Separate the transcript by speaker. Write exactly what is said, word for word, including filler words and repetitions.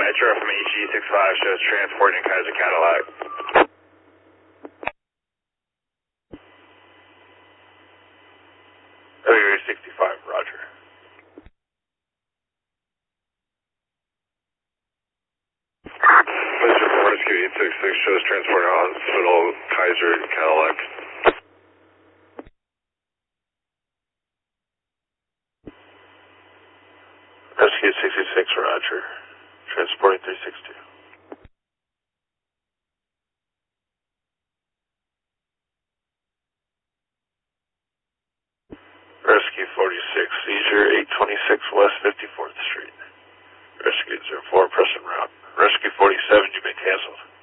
Speaker 1: Metro from E G sixty-five shows transporting Kaiser Cadillac. Area sixty-five, roger. Metro from Rescue eight six six shows transporting hospital Kaiser Cadillac. Rescue sixty-six, roger. Transporting three six two. Rescue forty-six, seizure eight twenty-six West fifty-fourth Street. Rescue zero four, press en route. Rescue forty-seven, you've been canceled.